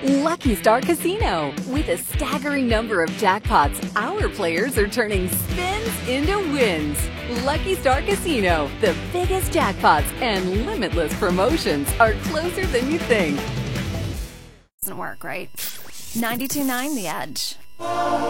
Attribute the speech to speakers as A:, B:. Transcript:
A: Lucky Star Casino. With a staggering number of jackpots, our players are turning spins into wins. Lucky Star Casino, the biggest jackpots and limitless promotions are closer than you think.
B: Doesn't work, right? 92.9 The Edge.